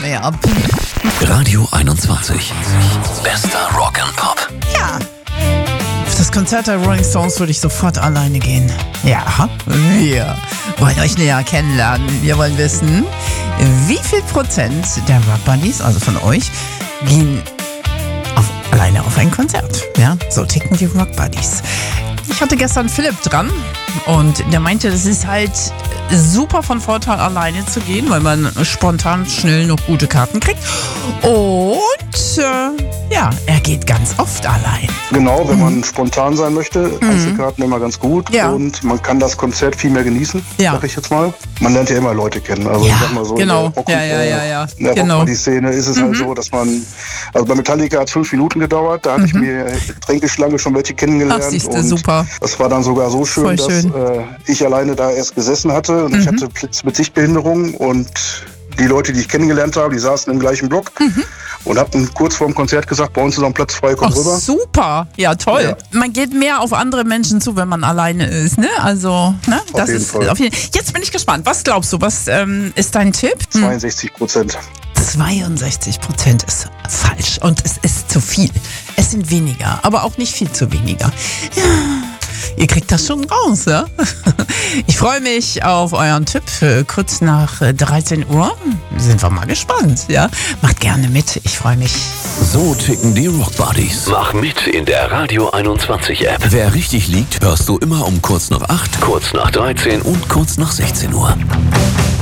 mehr ab. Radio 21. Bester Rock and Pop. Ja. Auf das Konzert der Rolling Stones würde ich sofort alleine gehen. Ja, wir wollen euch näher kennenlernen. Wir wollen wissen, wie viel Prozent der Rock Buddies, also von euch, gehen alleine auf ein Konzert. Ja, so ticken die Rock Buddies. Ich hatte gestern Philipp dran und der meinte, das ist halt super von Vorteil, alleine zu gehen, weil man spontan schnell noch gute Karten kriegt. Und er geht ganz oft allein. Genau, wenn man spontan sein möchte, Einzelkarten immer ganz gut. Ja. Und man kann das Konzert viel mehr genießen, sag ich jetzt mal. Man lernt ja immer Leute kennen. Also ich sag mal so, genau. in der Genau. Rock-Party-Szene ist es halt so, dass man, also bei Metallica hat es 5 Minuten gedauert, da hatte ich mir Tränkeschlange schon welche kennengelernt. Ach, siehste, und super. das war dann sogar so schön, dass ich alleine da erst gesessen hatte und ich hatte mit Sichtbehinderung und die Leute, die ich kennengelernt habe, die saßen im gleichen Block und hatten kurz vor dem Konzert gesagt, bei uns ist noch ein Platz frei, komm rüber. Super, ja toll. Ja. Man geht mehr auf andere Menschen zu, wenn man alleine ist, ne? Also, ne? Auf jeden Fall. Jetzt bin ich gespannt. Was glaubst du? Was ist dein Tipp? 62%. 62% ist falsch und es ist zu viel. Es sind weniger, aber auch nicht viel zu weniger. Ja. Ihr kriegt das schon raus, ja? Ich freue mich auf euren Tipp kurz nach 13 Uhr. Sind wir mal gespannt, ja? Macht gerne mit, ich freue mich. So ticken die Rock Buddies. Mach mit in der Radio 21 App. Wer richtig liegt, hörst du immer um kurz nach 8, kurz nach 13 und kurz nach 16 Uhr.